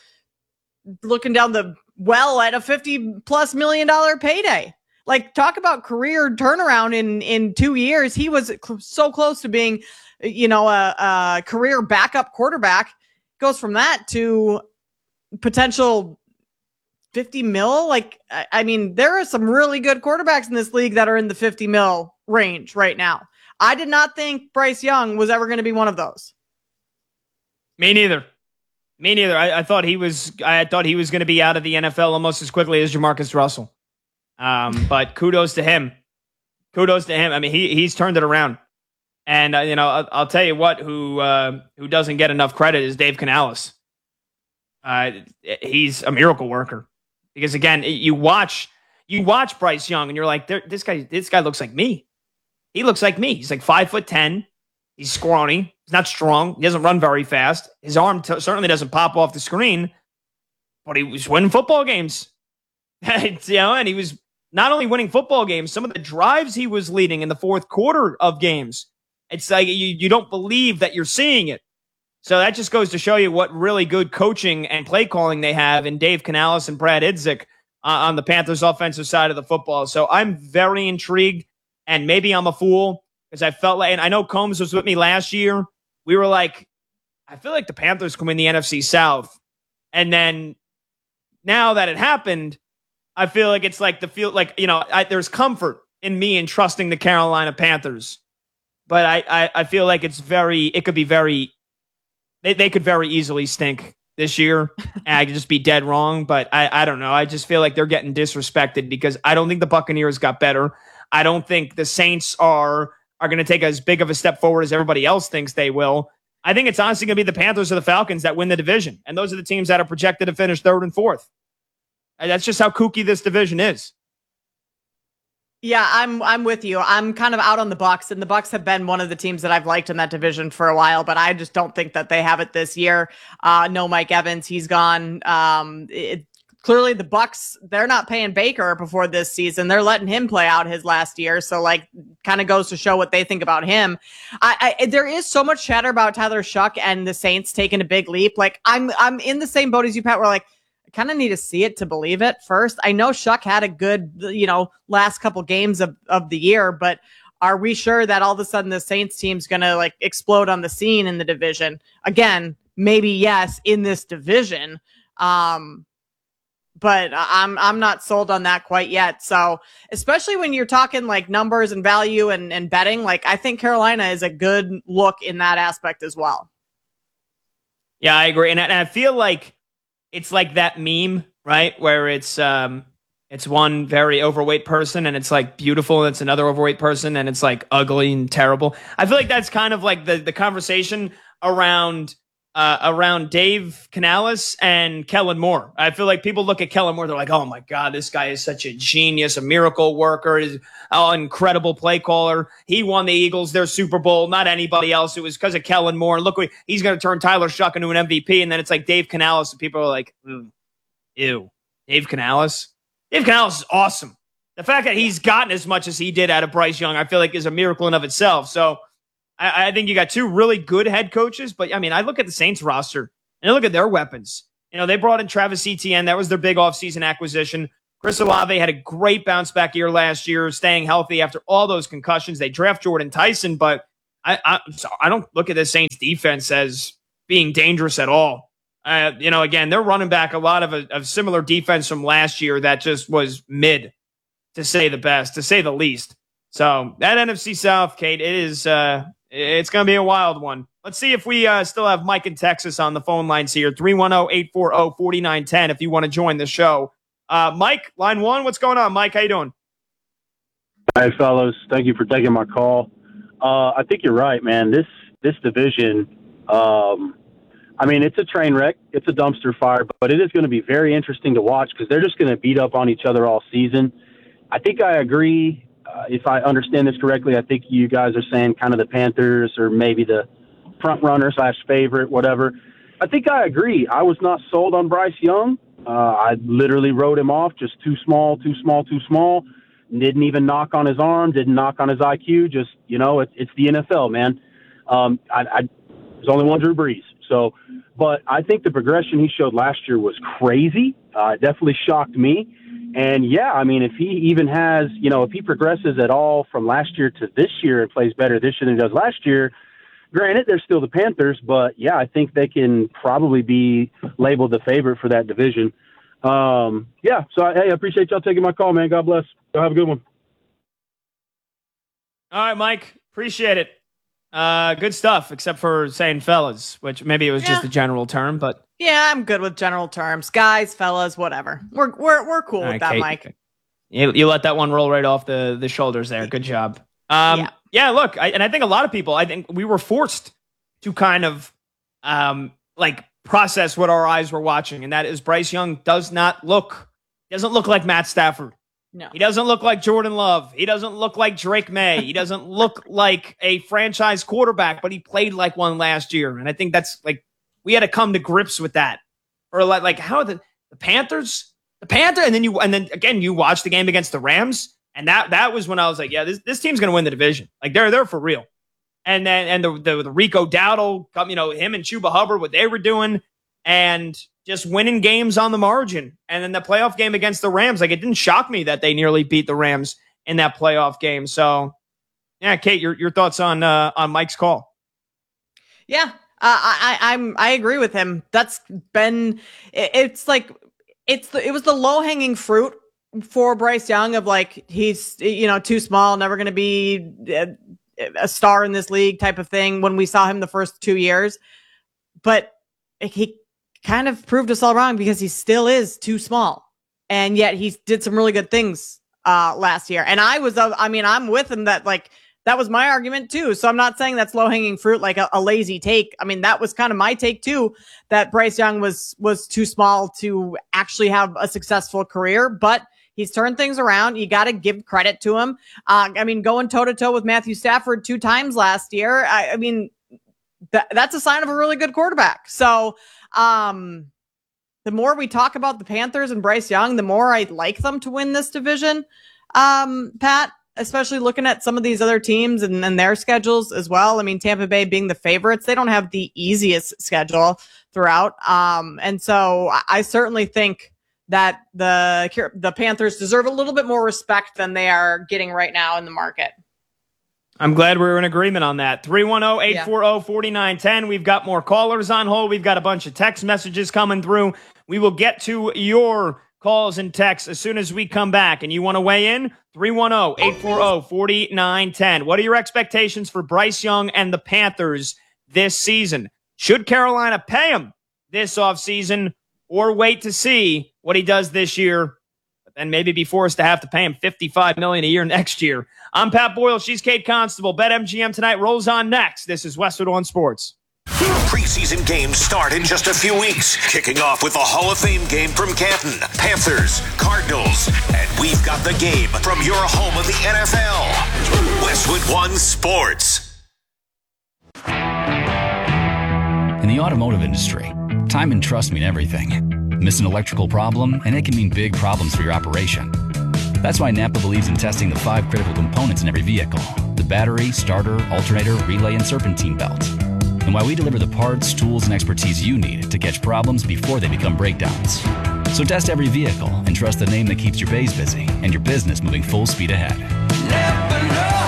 well at a $50+ million payday. Like, talk about career turnaround in 2 years. He was so close to being, a career backup quarterback. Goes from that to potential 50 mil. Like, I mean, there are some really good quarterbacks in this league that are in the 50 mil range right now. I did not think Bryce Young was ever going to be one of those. Me neither. I thought he was going to be out of the NFL almost as quickly as Jamarcus Russell. But kudos to him. I mean, he's turned it around. And I'll tell you what, who doesn't get enough credit is Dave Canales. He's a miracle worker because again, you watch Bryce Young and you're like, this guy looks like me. He looks like me. He's like 5'10". He's scrawny. He's not strong. He doesn't run very fast. His arm certainly doesn't pop off the screen, but he was winning football games. And he was not only winning football games, some of the drives he was leading in the fourth quarter of games. It's like you don't believe that you're seeing it. So that just goes to show you what really good coaching and play calling they have in Dave Canales and Brad Idzik on the Panthers offensive side of the football. So I'm very intrigued, and maybe I'm a fool because I felt like, and I know Combs was with me last year. We were like, I feel like the Panthers can win the NFC South. And then now that it happened, I feel like it's like there's comfort in me in trusting the Carolina Panthers. But I feel like they could very easily stink this year. And I could just be dead wrong. But I don't know. I just feel like they're getting disrespected because I don't think the Buccaneers got better. I don't think the Saints are going to take as big of a step forward as everybody else thinks they will. I think it's honestly going to be the Panthers or the Falcons that win the division. And those are the teams that are projected to finish 3rd and 4th. And that's just how kooky this division is. Yeah, I'm with you. I'm kind of out on the Bucs, and the Bucs have been one of the teams that I've liked in that division for a while, but I just don't think that they have it this year. No Mike Evans, he's gone. Clearly the Bucs, they're not paying Baker before this season. They're letting him play out his last year. So kind of goes to show what they think about him. There is so much chatter about Tyler Shuck and the Saints taking a big leap. Like, I'm in the same boat as you, Pat. We're like, I kind of need to see it to believe it first. I know Shuck had a good, last couple games of the year, but are we sure that all of a sudden the Saints team's going to explode on the scene in the division? Again, maybe yes, in this division. But I'm not sold on that quite yet. So especially when you're talking numbers and value and betting, I think Carolina is a good look in that aspect as well. Yeah, I agree. And I feel like it's like that meme, right? Where it's one very overweight person and it's beautiful, and it's another overweight person and it's ugly and terrible. I feel like that's kind of the conversation around Dave Canales and Kellen Moore. I feel like people look at Kellen Moore, they're like, oh my God, this guy is such a genius, a miracle worker, is an incredible play caller. He won the Eagles their Super Bowl, not anybody else. It was because of Kellen Moore. And look, he's going to turn Tyler Shuck into an MVP. And then it's Dave Canales, and people are like, ew, Dave Canales? Dave Canales is awesome. the fact that he's gotten as much as he did out of Bryce Young, I feel like is a miracle in of itself. So I think you got two really good head coaches. But, I mean, I look at the Saints roster and I look at their weapons. You know, they brought in Travis Etienne. That was their big offseason acquisition. Chris Olave had a great bounce-back year last year, staying healthy after all those concussions. They draft Jordan Tyson, but I don't look at the Saints defense as being dangerous at all. You know, again, they're running back a lot of similar defense from last year that just was mid, to say the least. So that NFC South, Kate, it's going to be a wild one. Let's see if we still have Mike in Texas on the phone lines here. 310-840-4910 if you want to join the show. Mike, line one, what's going on? Mike, how you doing? Hi, fellas. Thank you for taking my call. I think you're right, man. This division, I mean, it's a train wreck. It's a dumpster fire, but it is going to be very interesting to watch because they're just going to beat up on each other all season. I think I agree. If I understand this correctly, I think you guys are saying kind of the Panthers or maybe the front runner / favorite, whatever. I think I agree. I was not sold on Bryce Young. I literally wrote him off, just too small. Didn't even knock on his arm, didn't knock on his IQ. Just, you know, it's the NFL, man. There's only one Drew Brees. So, but I think the progression he showed last year was crazy. It definitely shocked me. And yeah, I mean, if he even has, you know, if he progresses at all from last year to this year and plays better this year than he does last year, granted, they're still the Panthers, but yeah, I think they can probably be labeled the favorite for that division. Yeah, so hey, I appreciate y'all taking my call, man. God bless. Y'all have a good one. All right, Mike. Appreciate it. Good stuff, except for saying fellas, which maybe it was just a general term, but yeah, I'm good with general terms. Guys, fellas, whatever. We're cool with that, Kate. Mike. You let that one roll right off the shoulders there. Good job. Yeah, look, I think a lot of people, I think we were forced to kind of process what our eyes were watching, and that is Bryce Young doesn't look like Matt Stafford. No. He doesn't look like Jordan Love. He doesn't look like Drake May. He doesn't look like a franchise quarterback, but he played like one last year. And I think that's we had to come to grips with that. Or how the Panthers, and then again, you watch the game against the Rams. And that was when I was like, yeah, this team's going to win the division. Like they're for real. And then the Rico Dowdle, you know, him and Chuba Hubbard, what they were doing, and just winning games on the margin. And then the playoff game against the Rams, it didn't shock me that they nearly beat the Rams in that playoff game. So, yeah, Kate, your thoughts on Mike's call? Yeah, I agree with him. That's been it was the low hanging fruit for Bryce Young of he's too small, never going to be a star in this league type of thing when we saw him the first 2 years, but he kind of proved us all wrong because he still is too small, and yet he did some really good things last year. And I'm with him that that was my argument too. So I'm not saying that's low hanging fruit, like a lazy take. I mean, that was kind of my take too, that Bryce Young was too small to actually have a successful career, but he's turned things around. You got to give credit to him. Going toe to toe with Matthew Stafford 2 times last year. That's a sign of a really good quarterback. So, the more we talk about the Panthers and Bryce Young, the more I like them to win this division. Pat, especially looking at some of these other teams and their schedules as well. I mean, Tampa Bay being the favorites, they don't have the easiest schedule throughout. And so I certainly think that the Panthers deserve a little bit more respect than they are getting right now in the market. I'm glad we're in agreement on that. 310-840-4910. We've got more callers on hold. We've got a bunch of text messages coming through. We will get to your calls and texts as soon as we come back. And you want to weigh in? 310-840-4910. What are your expectations for Bryce Young and the Panthers this season? Should Carolina pay him this offseason or wait to see what he does this year, but then maybe be forced to have to pay him $55 million a year next year? I'm Pat Boyle. She's Kate Constable. BetMGM tonight rolls on next. This is Westwood One Sports. Preseason games start in just a few weeks, kicking off with the Hall of Fame game from Canton, Panthers, Cardinals, and we've got the game from your home of the NFL. Westwood One Sports. In the automotive industry, time and trust mean everything. Miss an electrical problem, and it can mean big problems for your operation. That's why Napa believes in testing the 5 critical components in every vehicle: the battery, starter, alternator, relay, and serpentine belt. And why we deliver the parts, tools, and expertise you need to catch problems before they become breakdowns. So test every vehicle and trust the name that keeps your bays busy and your business moving full speed ahead. Napa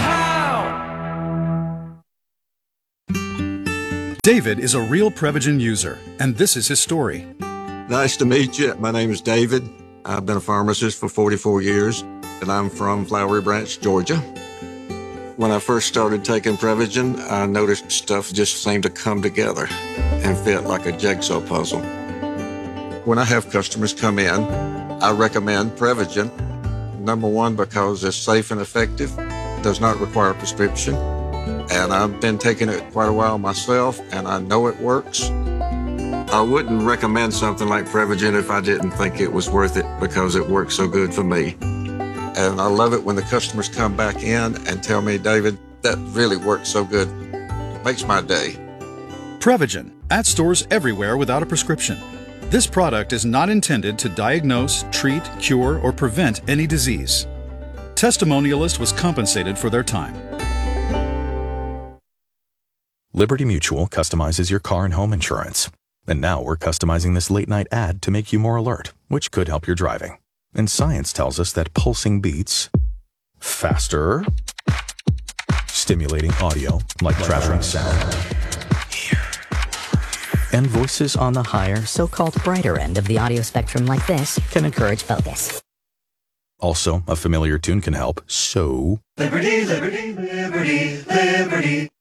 know-how. David is a real Prevagen user, and this is his story. Nice to meet you. My name is David. I've been a pharmacist for 44 years, and I'm from Flowery Branch, Georgia. When I first started taking Prevagen, I noticed stuff just seemed to come together and fit like a jigsaw puzzle. When I have customers come in, I recommend Prevagen. Number one, because it's safe and effective, does not require a prescription, and I've been taking it quite a while myself, and I know it works. I wouldn't recommend something like Prevagen if I didn't think it was worth it, because it works so good for me. And I love it when the customers come back in and tell me, David, that really works so good. It makes my day. Prevagen, at stores everywhere without a prescription. This product is not intended to diagnose, treat, cure, or prevent any disease. Testimonialist was compensated for their time. Liberty Mutual customizes your car and home insurance. And now we're customizing this late-night ad to make you more alert, which could help your driving. And science tells us that pulsing beats faster, stimulating audio like traveling sound, and voices on the higher, so-called brighter end of the audio spectrum like this can encourage focus. Also, a familiar tune can help, so... Liberty, liberty, liberty, liberty.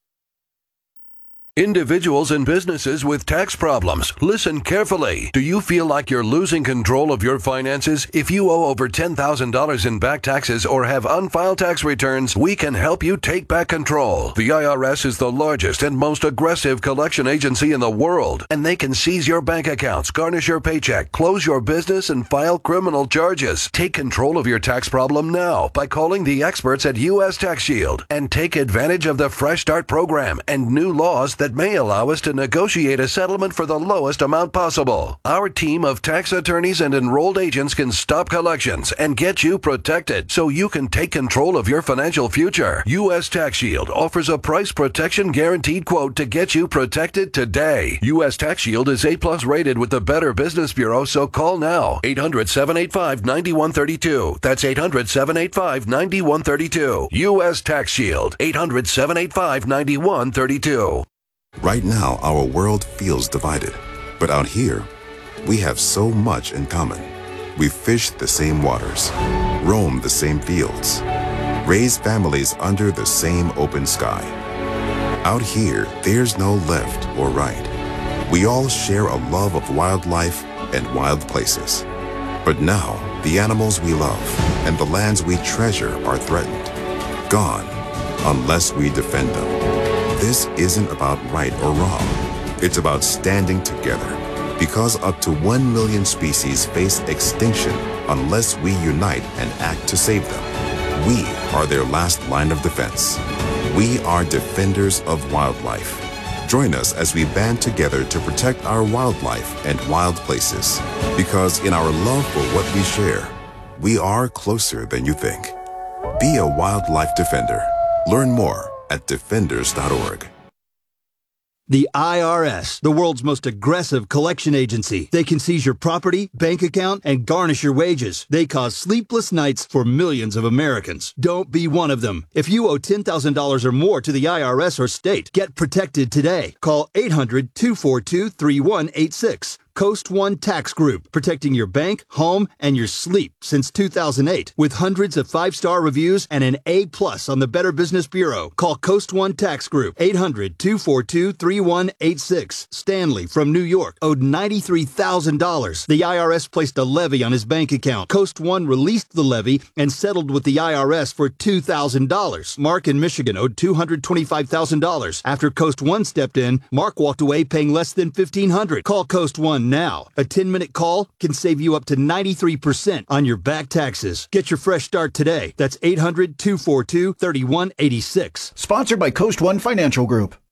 Individuals and businesses with tax problems, listen carefully. Do you feel like you're losing control of your finances? If you owe over $10,000 in back taxes or have unfiled tax returns, we can help you take back control. The IRS is the largest and most aggressive collection agency in the world, and they can seize your bank accounts, garnish your paycheck, close your business, and file criminal charges. Take control of your tax problem now by calling the experts at U.S. Tax Shield and take advantage of the Fresh Start program and new laws that may allow us to negotiate a settlement for the lowest amount possible. Our team of tax attorneys and enrolled agents can stop collections and get you protected so you can take control of your financial future. U.S. Tax Shield offers a price protection guaranteed quote to get you protected today. U.S. Tax Shield is A+ rated with the Better Business Bureau, so call now. 800-785-9132. That's 800-785-9132. U.S. Tax Shield. 800-785-9132. Right now, our world feels divided. But out here, we have so much in common. We fish the same waters, roam the same fields, raise families under the same open sky. Out here, there's no left or right. We all share a love of wildlife and wild places. But now, the animals we love and the lands we treasure are threatened, gone, unless we defend them. This isn't about right or wrong. It's about standing together, because up to 1 million species face extinction unless we unite and act to save them. We are their last line of defense. We are defenders of wildlife. Join us as we band together to protect our wildlife and wild places, because in our love for what we share, we are closer than you think. Be a wildlife defender. Learn more at defenders.org. The IRS, the world's most aggressive collection agency. They can seize your property, bank account, and garnish your wages. They cause sleepless nights for millions of Americans. Don't be one of them. If you owe $10,000 or more to the IRS or state, get protected today. Call 800-242-3186. Coast One Tax Group, protecting your bank, home, and your sleep since 2008. With hundreds of 5-star reviews and an A+ on the Better Business Bureau. Call Coast One Tax Group, 800-242-3186. Stanley from New York owed $93,000. The IRS placed a levy on his bank account. Coast One released the levy and settled with the IRS for $2,000. Mark in Michigan owed $225,000. After Coast One stepped in, Mark walked away paying less than $1,500. Call Coast One now. A 10-minute call can save you up to 93% on your back taxes. Get your fresh start today. That's 800-242-3186. Sponsored by Coast One Financial Group.